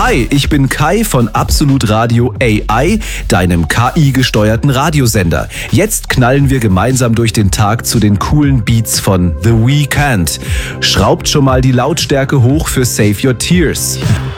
Hi, ich bin Kai von Absolut Radio AI, deinem KI-gesteuerten Radiosender. Jetzt knallen wir gemeinsam durch den Tag zu den coolen Beats von The Weeknd. Schraubt schon mal die Lautstärke hoch für Save Your Tears.